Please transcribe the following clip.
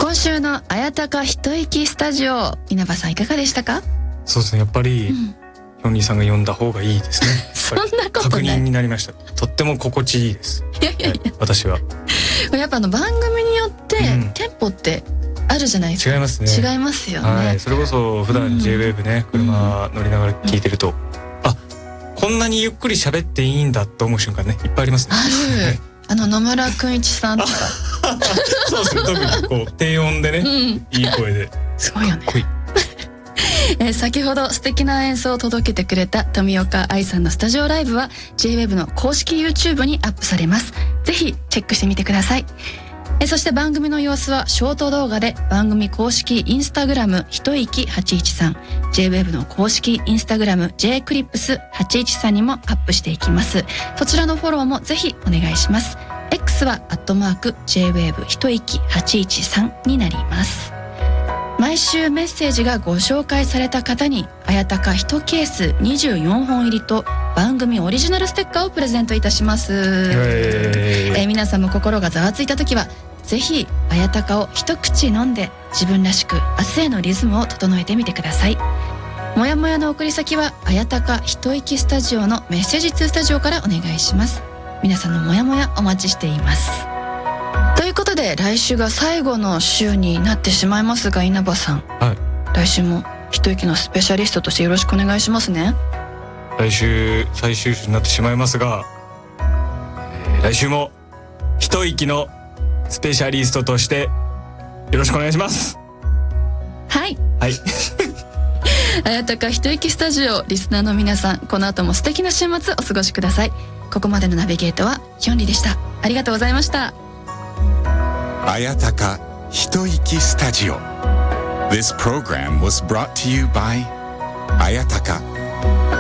今週のあやたか一息スタジオ、稲葉さんいかがでしたか？ そうですね、やっぱり、ヒョンリーさんが読んだ方がいいですね。 そんなことない。 確認になりました。とっても心地いいです。 いやいやいや、 私はやっぱ番組によってテンポってあるじゃないですか。 違いますね。 違いますよね。 はい、それこそ普段 J-WAVE ね、車乗りながら聞いてると、あ、こんなにゆっくり喋っていいんだと思う瞬間ね、いっぱいありますね。 ある。野村くんいちさんとか。 そうですね、特にこう低音でね、いい声で。 すごいよね。先ほど素敵な演奏を届けてくれた富岡愛さんのスタジオライブは J-WAVE の公式 YouTube にアップされます。ぜひチェックしてみてください。そして番組の様子はショート動画で番組公式インスタグラム一息813、 J-WAVE の公式インスタグラム J-CLIPS813 にもアップしていきます。そちらのフォローもぜひお願いします。 X は@J-WAVE一息813になります。毎週メッセージがご紹介された方にあやたか1ケース24本入りと番組オリジナルステッカーをプレゼントいたします。皆さんも心がざわついた時はぜひあやたかを一口飲んで自分らしく明日へのリズムを整えてみてください。もやもやの送り先はあやたか一息スタジオのメッセージ2スタジオからお願いします。皆さんのもやもやお待ちしています。ということで来週が最後の週になってしまいますが、稲葉さん、来週も一息のスペシャリストとしてよろしくお願いしますね。 来週最終週になってしまいますが、来週も一息のスペシャリストとしてよろしくお願いします。 はいあやたか一息スタジオリスナーの皆さん、この後も素敵な週末お過ごしください。ここまでのナビゲートはヒョンリでした。ありがとうございました。 あやたか一息スタジオ。 This program was brought to you by あやたか。